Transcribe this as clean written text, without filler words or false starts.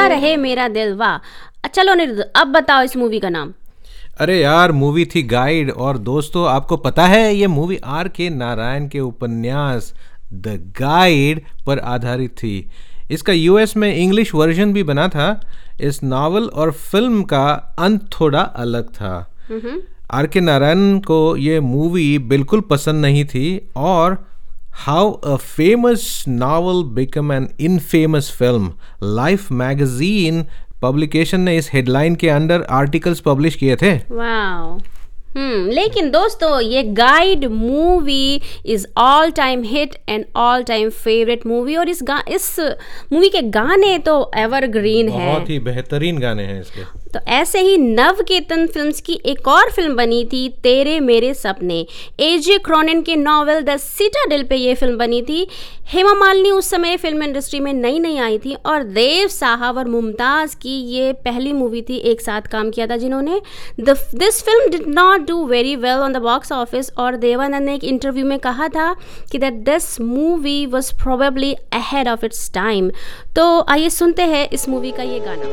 करता रहे मेरा दिल। वाह, चलो अनिरुद्ध, अब बताओ इस मूवी का नाम। अरे यार, मूवी थी गाइड। और दोस्तों, आपको पता है ये मूवी आर के नारायण के उपन्यास द गाइड पर आधारित थी। इसका यूएस में इंग्लिश वर्जन भी बना था। इस नावल और फिल्म का अंत थोड़ा अलग था। आर के नारायण को ये मूवी बिल्कुल पसंद नहीं थी, और how a famous novel become an infamous film, life magazine publication ने इस हेडलाइन के अंडर आर्टिकल्स पब्लिश किए थे। वाह। लेकिन दोस्तों, ये guide movie is all time hit and all time favourite movie, और इस मूवी के गाने तो एवरग्रीन है। बहुत ही बेहतरीन गाने हैं इसके। तो ऐसे ही नवकेतन फिल्म्स की एक और फिल्म बनी थी, तेरे मेरे सपने। एजे क्रॉनिन के नॉवेल द सिटाडेल पे ये फिल्म बनी थी। हेमा मालिनी उस समय फिल्म इंडस्ट्री में नई नई आई थी, और देव साहब और मुमताज़ की ये पहली मूवी थी एक साथ काम किया था जिन्होंने। This film did not do very well on the box office, और देवानंद ने एक इंटरव्यू में कहा था कि that this movie was probably ahead of its time. तो आइए सुनते हैं इस मूवी का ये गाना।